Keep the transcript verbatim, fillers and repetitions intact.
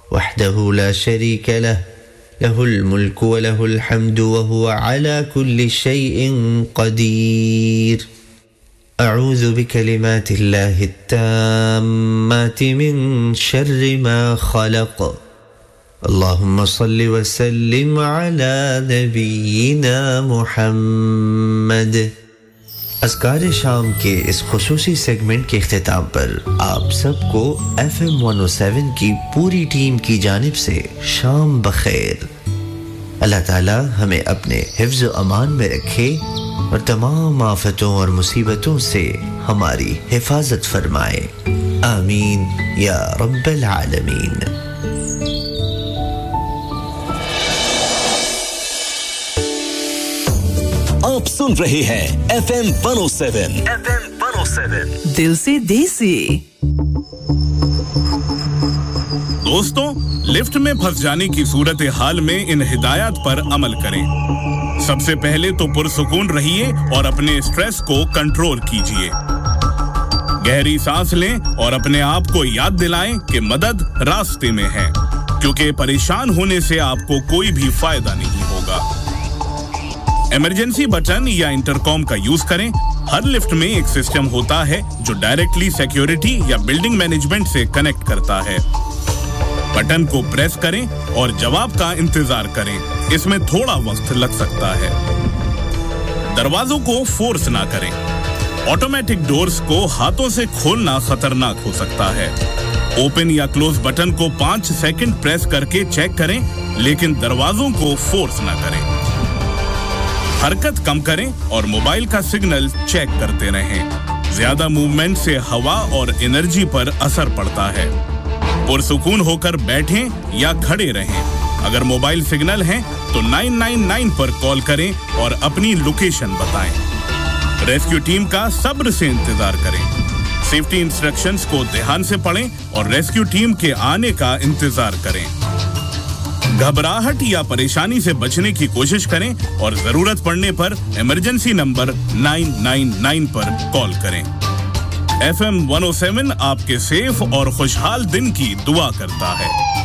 وحده لا شريك له له الملك وله الحمد وهو على كل شيء قدير أعوذ بكلمات الله التامات من شر ما خلق اللهم صل وسلم على نبينا محمد اذکار شام کے اس خصوصی سیگمنٹ کے اختتام پر آپ سب کو ایف ایم ایک سو سات کی پوری ٹیم کی جانب سے شام بخیر اللہ تعالی ہمیں اپنے حفظ و امان میں رکھے اور تمام آفتوں اور مصیبتوں سے ہماری حفاظت فرمائے آمین یا رب العالمین آپ سن رہے ہیں ایف ایم ایک سو سات ایف ایم ایک سو سات دل سے دیسی دوستوں لفٹ میں پھنس جانے کی صورتحال میں ان ہدایات پر عمل کریں سب سے پہلے تو پرسکون رہیے اور اپنے سٹریس کو کنٹرول کیجیے گہری سانس لیں اور اپنے آپ کو یاد دلائیں کہ مدد راستے میں ہے کیونکہ پریشان ہونے سے آپ کو کوئی بھی فائدہ نہیں ہوگا ایمرجنسی بٹن یا انٹرکام کا یوز کریں ہر لفٹ میں ایک سسٹم ہوتا ہے جو ڈائریکٹلی سیکیورٹی یا بلڈنگ مینجمنٹ سے کنیکٹ کرتا ہے بٹن کو پریس کریں اور جواب کا انتظار کریں اس میں تھوڑا وقت لگ سکتا ہے دروازوں کو فورس نہ کریں آٹومیٹک ڈورز کو ہاتھوں سے کھولنا خطرناک ہو سکتا ہے اوپن یا کلوز بٹن کو پانچ سیکنڈ پریس کر کے چیک کریں لیکن دروازوں کو فورس نہ کریں حرکت کم کریں اور موبائل کا سگنل چیک کرتے رہیں زیادہ موومنٹ سے ہوا اور انرجی پر اثر پڑتا ہے پرسکون ہو کر بیٹھیں یا کھڑے رہیں اگر موبائل سگنل ہیں تو نو نو نو پر کال کریں اور اپنی لوکیشن بتائیں ریسکیو ٹیم کا صبر سے انتظار کریں سیفٹی انسٹرکشنز کو دھیان سے پڑھیں اور ریسکیو ٹیم کے آنے کا انتظار کریں گھبراہٹ یا پریشانی سے بچنے کی کوشش کریں اور ضرورت پڑنے پر ایمرجنسی نمبر نو نو نو پر کال کریں ایف ایم ایک سو سات آپ کے سیف اور خوشحال دن کی دعا کرتا ہے